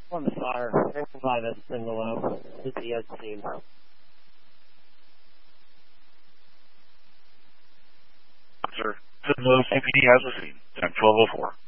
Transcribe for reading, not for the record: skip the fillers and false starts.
On the fire, 5S single out, CPS team. Sir, Sentinel CPD has received 10-1204.